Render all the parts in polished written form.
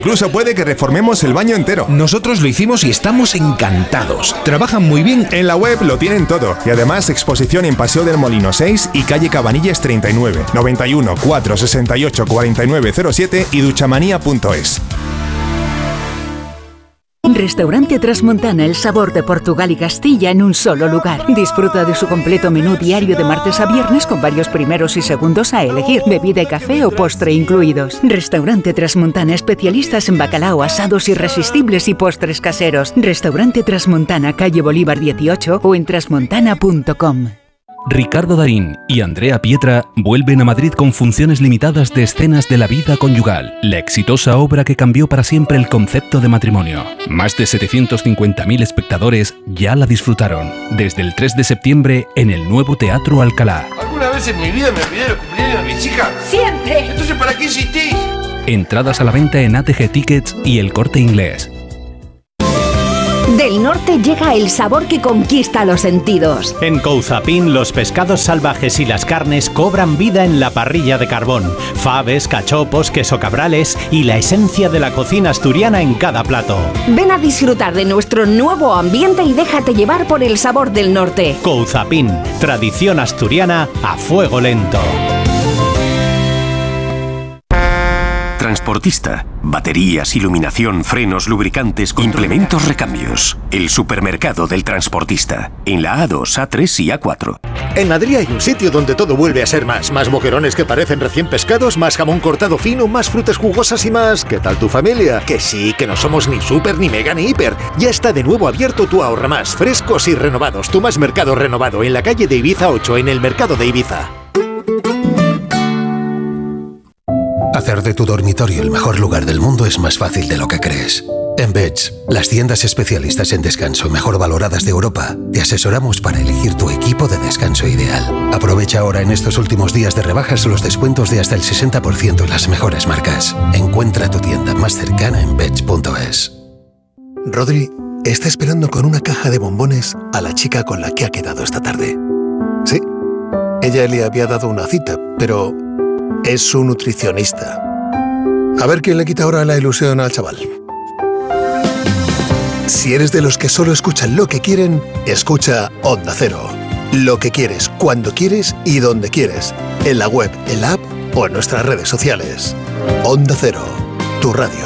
Incluso puede que reformemos el baño entero. Nosotros lo hicimos y estamos encantados. Trabajan muy bien. En la web lo tienen todo. Y además exposición en Paseo del Molino 6 y calle Cabanilles 39, 91 468 4907 y duchamanía.es. Restaurante Transmontana, el sabor de Portugal y Castilla en un solo lugar. Disfruta de su completo menú diario de martes a viernes con varios primeros y segundos a elegir, bebida y café o postre incluidos. Restaurante Transmontana, especialistas en bacalao, asados irresistibles y postres caseros. Restaurante Transmontana, calle Bolívar 18 o en transmontana.com. Ricardo Darín y Andrea Pietra vuelven a Madrid con funciones limitadas de Escenas de la vida conyugal, la exitosa obra que cambió para siempre el concepto de matrimonio. Más de 750.000 espectadores ya la disfrutaron. Desde el 3 de septiembre en el nuevo Teatro Alcalá. ¿Alguna vez en mi vida me olvidé de los cumpleaños de mis hijas? ¡Siempre! Entonces, ¿para qué insistís? Entradas a la venta en ATG Tickets y El Corte Inglés. Del norte llega el sabor que conquista los sentidos. En Couzapin, los pescados salvajes y las carnes cobran vida en la parrilla de carbón. Faves, cachopos, queso cabrales y la esencia de la cocina asturiana en cada plato. Ven a disfrutar de nuestro nuevo ambiente y déjate llevar por el sabor del norte. Couzapin, tradición asturiana a fuego lento. Transportista. Baterías, iluminación, frenos, lubricantes, implementos, recambios. El supermercado del transportista. En la A2, A3 y A4. En Madrid hay un sitio donde todo vuelve a ser más. Más boquerones que parecen recién pescados, más jamón cortado fino, más frutas jugosas y más... ¿Qué tal tu familia? Que sí, que no somos ni super, ni mega, ni hiper. Ya está de nuevo abierto tu Ahorra Más. Frescos y renovados. Tu Más Mercado renovado en la calle de Ibiza 8, en el mercado de Ibiza. Hacer de tu dormitorio el mejor lugar del mundo es más fácil de lo que crees. En Beds, las tiendas especialistas en descanso mejor valoradas de Europa, te asesoramos para elegir tu equipo de descanso ideal. Aprovecha ahora en estos últimos días de rebajas los descuentos de hasta el 60% en las mejores marcas. Encuentra tu tienda más cercana en Beds.es. Rodri está esperando con una caja de bombones a la chica con la que ha quedado esta tarde. Sí, ella le había dado una cita, pero... es su nutricionista. A ver quién le quita ahora la ilusión al chaval. Si eres de los que solo escuchan lo que quieren, escucha Onda Cero. Lo que quieres, cuando quieres y donde quieres. En la web, en la app o en nuestras redes sociales. Onda Cero, tu radio.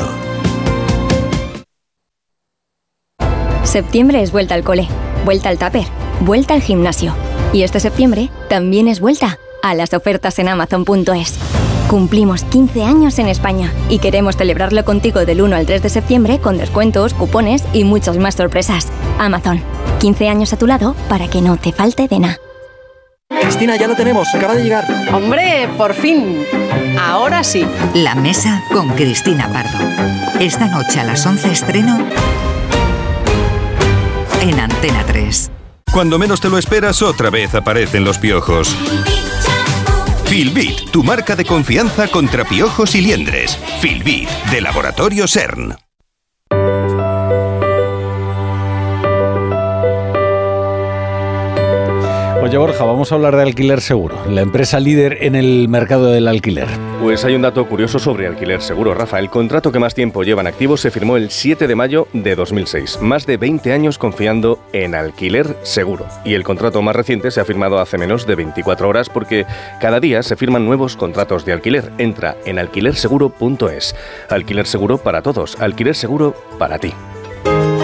Septiembre es vuelta al cole, vuelta al tupper, vuelta al gimnasio. Y este septiembre también es vuelta a las ofertas en Amazon.es. Cumplimos 15 años en España y queremos celebrarlo contigo del 1 al 3 de septiembre con descuentos, cupones y muchas más sorpresas. Amazon, 15 años a tu lado para que no te falte de nada. Cristina, ya lo tenemos, acaba de llegar. ¡Hombre, por fin! Ahora sí. La Mesa con Cristina Pardo. Esta noche a las 11 estreno en Antena 3. Cuando menos te lo esperas, otra vez aparecen los piojos. Filbit, tu marca de confianza contra piojos y liendres. Filbit, de Laboratorio CERN. Oye, Borja, vamos a hablar de Alquiler Seguro, la empresa líder en el mercado del alquiler. Pues hay un dato curioso sobre Alquiler Seguro, Rafa. El contrato que más tiempo lleva en activo se firmó el 7 de mayo de 2006. Más de 20 años confiando en Alquiler Seguro. Y el contrato más reciente se ha firmado hace menos de 24 horas porque cada día se firman nuevos contratos de alquiler. Entra en alquilerseguro.es. Alquiler Seguro para todos, Alquiler Seguro para ti.